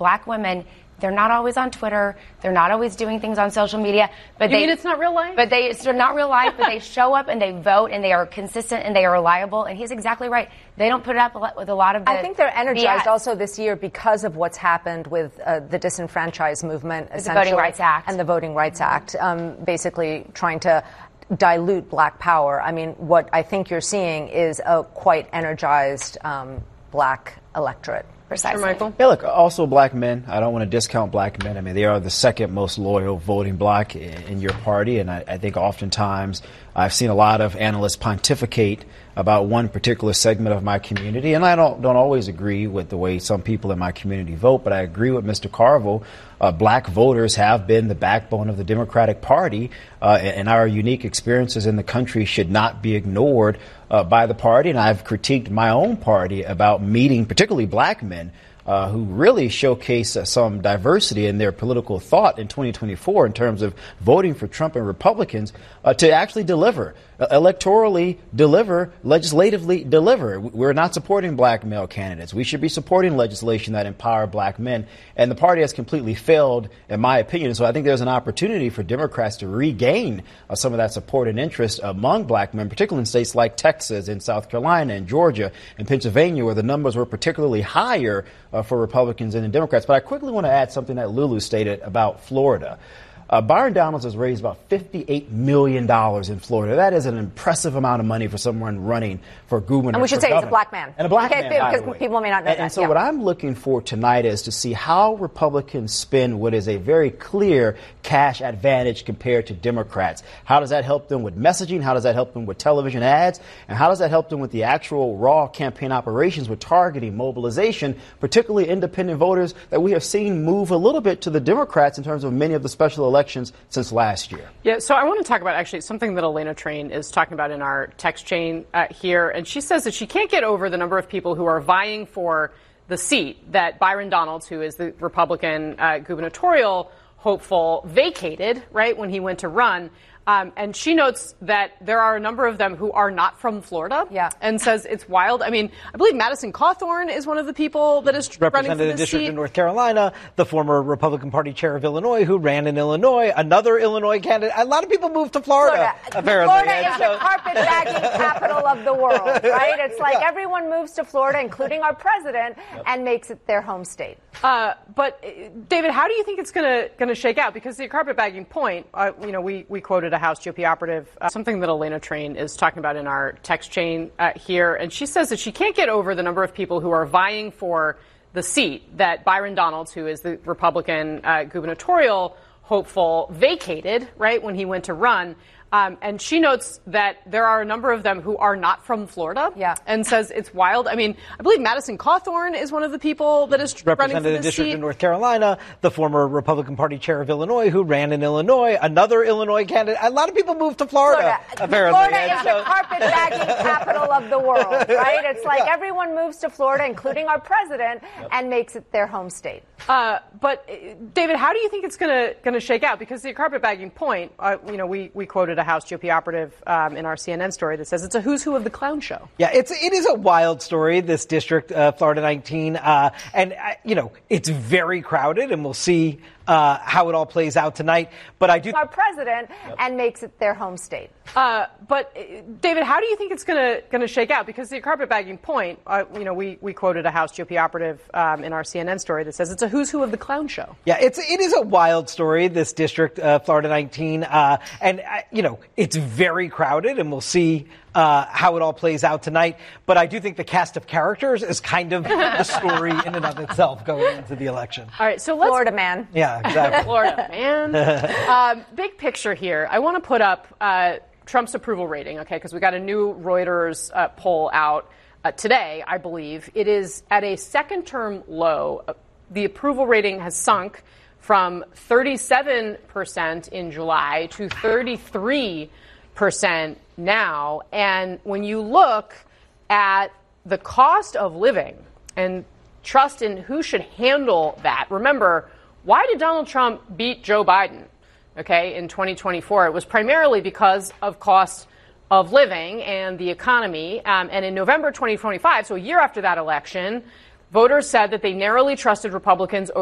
black women, they're not always on Twitter. They're not always doing things on social media. But you mean it's not real life? But it's not real life, but they show up and they vote and they are consistent and they are reliable. And he's exactly right. They don't put up with a lot of the I think they're energized BS. also this year because of what's happened with the disenfranchised movement, the Voting Rights Act. And the Voting Rights Act, basically trying to dilute black power. I mean, what I think you're seeing is a quite energized black electorate. Precisely. Sure, Michael? Yeah, look, also black men. I don't want to discount black men. I mean, they are the second most loyal voting bloc in your party. And I think oftentimes I've seen a lot of analysts pontificate about one particular segment of my community. And I don't always agree with the way some people in my community vote, but I agree with Mr. Carville. Black voters have been the backbone of the Democratic Party, and our unique experiences in the country should not be ignored by the party. And I've critiqued my own party about meeting particularly black men who really showcase some diversity in their political thought in 2024 in terms of voting for Trump and Republicans to actually deliver, electorally deliver, legislatively deliver. We're not supporting black male candidates. We should be supporting legislation that empower black men. And the party has completely failed, in my opinion. So I think there's an opportunity for Democrats to regain some of that support and interest among black men, particularly in states like Texas and South Carolina and Georgia and Pennsylvania, where the numbers were particularly higher for Republicans and Democrats. But I quickly want to add something that Lulu stated about Florida. Byron Donalds has raised about $58 million in Florida. That is an impressive amount of money for someone running for governor. And we should say he's a black man. And a black man, by the because way. people may not know that. And so what I'm looking for tonight is to see how Republicans spend what is a very clear cash advantage compared to Democrats. How does that help them with messaging? How does that help them with television ads? And how does that help them with the actual raw campaign operations with targeting, mobilization, particularly independent voters that we have seen move a little bit to the Democrats in terms of many of the special elections since last year? Yeah, so I want to talk about actually something that Elena Train is talking about in our text chain here. And she says that she can't get over the number of people who are vying for the seat that Byron Donalds, who is the Republican gubernatorial hopeful, vacated, right, when he went to run. And she notes that there are a number of them who are not from Florida. Yeah. And says it's wild. I mean, I believe Madison Cawthorn is one of the people that is running for the this district seat. in North Carolina, the former Republican Party chair of Illinois who ran in Illinois, another Illinois candidate. A lot of people moved to Florida, apparently. Florida is the carpetbagging capital of the world, right? It's like everyone moves to Florida, including our president, and makes it their home state. But David, how do you think it's going to shake out? Because the carpetbagging point, we quoted a House GOP operative, something that Elena Train is talking about in our text chain here, and she says that she can't get over the number of people who are vying for the seat that Byron Donalds, who is the Republican gubernatorial hopeful, vacated, right, when he went to run. And she notes that there are a number of them who are not from Florida. Yeah. And says it's wild. I mean, I believe Madison Cawthorn is one of the people that is running for the this district seat. in North Carolina, the former Republican Party chair of Illinois who ran in Illinois, another Illinois candidate. A lot of people moved to Florida, apparently. Florida is the carpetbagging capital of the world, right? It's like everyone moves to Florida, including our president, and makes it their home state. But David, how do you think it's going to shake out? Because the carpetbagging point, we quoted a House GOP operative in our CNN story that says it's a who's who of the clown show. Yeah, it is a wild story, this district, Florida 19. It's very crowded, and we'll see how it all plays out tonight. But I do our president and makes it their home state. But David, how do you think it's going to shake out? Because the carpetbagging point, we quoted a House GOP operative in our CNN story that says it's a who's who of the clown show. Yeah, it is a wild story, this district, Florida 19. It's very crowded, and we'll see how it all plays out tonight. But I do think the cast of characters is kind of the story in and of itself going into the election. All right, so let's... Florida man. Yeah, exactly. Florida man. Big picture here. I want to put up Trump's approval rating, okay, because we got a new Reuters poll out today, I believe. It is at a second-term low. The approval rating has sunk from 37% in July to 33% now. And when you look at the cost of living and trust in who should handle that, remember, why did Donald Trump beat Joe Biden, okay, in 2024? It was primarily because of cost of living and the economy. And in November 2025, so a year after that election, voters said that they narrowly trusted Republicans